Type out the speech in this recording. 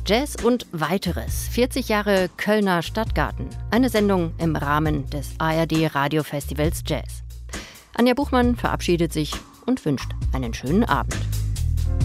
Jazz und weiteres. 40 Jahre Kölner Stadtgarten. Eine Sendung im Rahmen des ARD Radiofestivals Jazz. Anja Buchmann verabschiedet sich und wünscht einen schönen Abend.